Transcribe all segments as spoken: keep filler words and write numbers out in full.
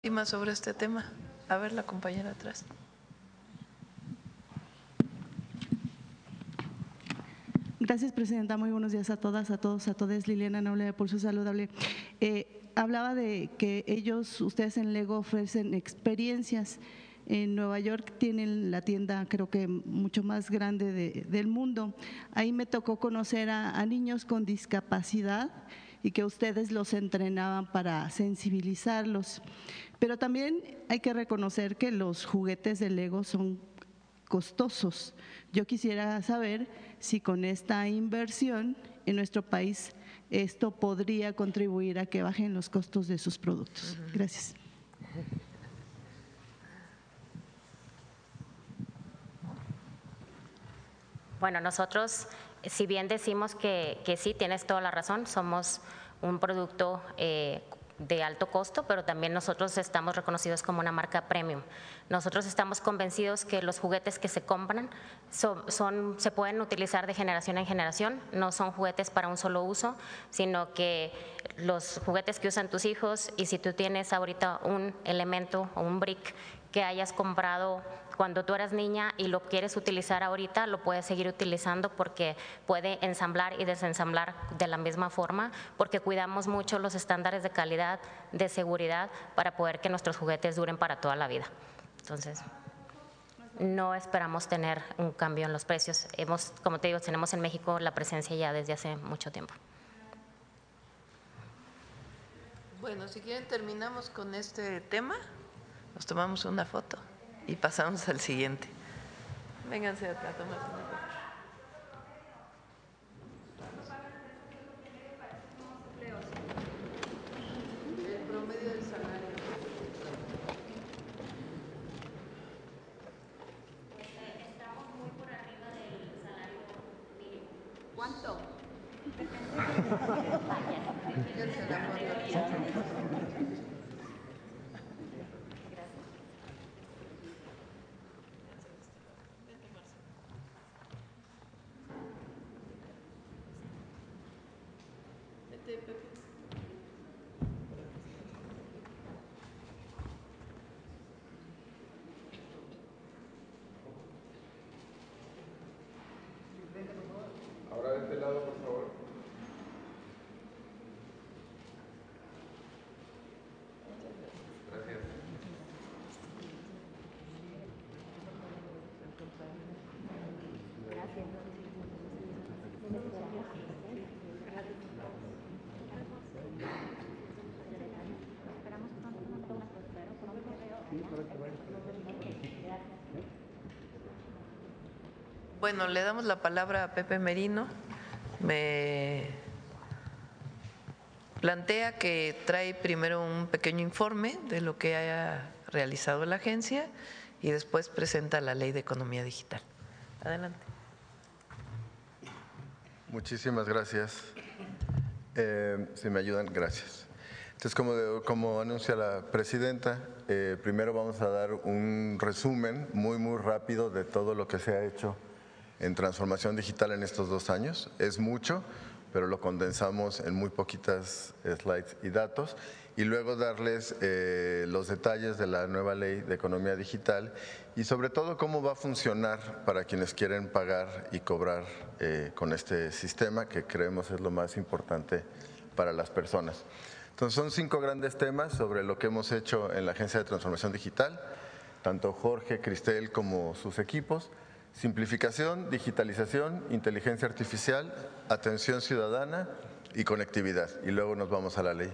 Sobre este tema. A ver, la compañera atrás. Gracias, presidenta. Muy buenos días a todas, a todos, a todas. Liliana Noble de Pulso Saludable. Eh, hablaba de que ellos, ustedes en Lego ofrecen experiencias. En Nueva York tienen la tienda, creo que mucho más grande de, del mundo. Ahí me tocó conocer a, a niños con discapacidad y que ustedes los entrenaban para sensibilizarlos. Pero también hay que reconocer que los juguetes de Lego son costosos. Yo quisiera saber si con esta inversión en nuestro país esto podría contribuir a que bajen los costos de sus productos. Gracias. Bueno, nosotros, si bien decimos que, que sí, tienes toda la razón, somos un producto eh, de alto costo, pero también nosotros estamos reconocidos como una marca premium. Nosotros estamos convencidos que los juguetes que se compran son, son, se pueden utilizar de generación en generación, no son juguetes para un solo uso, sino que los juguetes que usan tus hijos, y si tú tienes ahorita un elemento o un brick que hayas comprado cuando tú eras niña y lo quieres utilizar ahorita, lo puedes seguir utilizando porque puede ensamblar y desensamblar de la misma forma, porque cuidamos mucho los estándares de calidad, de seguridad, para poder que nuestros juguetes duren para toda la vida. Entonces, no esperamos tener un cambio en los precios. Hemos, como te digo, tenemos en México la presencia ya desde hace mucho tiempo. Bueno, si quieren terminamos con este tema, nos tomamos una foto y pasamos al siguiente. Vénganse a tomarse una foto. El promedio del salario. Pues eh, estamos muy por arriba del salario mínimo. ¿Cuánto? Fíjense la foto. Ahora de este lado, por favor. Gracias. Bueno, le damos la palabra a Pepe Merino. Me plantea que trae primero un pequeño informe de lo que haya realizado la agencia y después presenta la Ley de Economía Digital. Adelante. Muchísimas gracias. Eh, si me ayudan, gracias. Entonces, como, de, como anuncia la presidenta, eh, primero vamos a dar un resumen muy, muy rápido de todo lo que se ha hecho en transformación digital en estos dos años. Es mucho, pero lo condensamos en muy poquitas slides y datos, y luego darles eh, los detalles de la nueva Ley de Economía Digital y sobre todo cómo va a funcionar para quienes quieren pagar y cobrar eh, con este sistema, que creemos es lo más importante para las personas. Entonces, son cinco grandes temas sobre lo que hemos hecho en la Agencia de Transformación Digital, tanto Jorge, Cristel como sus equipos. Simplificación, digitalización, inteligencia artificial, atención ciudadana y conectividad. Y luego nos vamos a la ley.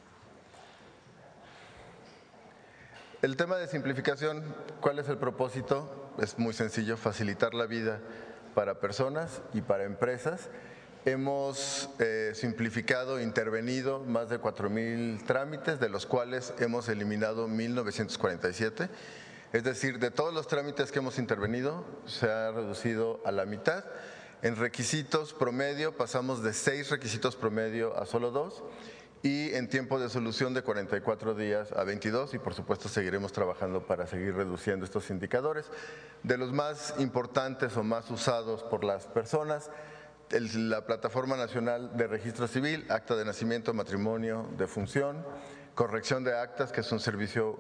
El tema de simplificación, ¿cuál es el propósito? Es muy sencillo, facilitar la vida para personas y para empresas. Hemos eh, simplificado, intervenido más de cuatro mil trámites, de los cuales hemos eliminado mil novecientos cuarenta y siete. Es decir, de todos los trámites que hemos intervenido, se ha reducido a la mitad. En requisitos promedio pasamos de seis requisitos promedio a solo dos, y en tiempo de solución de cuarenta y cuatro días a veintidós, y por supuesto seguiremos trabajando para seguir reduciendo estos indicadores. De los más importantes o más usados por las personas, el, la Plataforma Nacional de Registro Civil, acta de nacimiento, matrimonio, defunción, corrección de actas, que es un servicio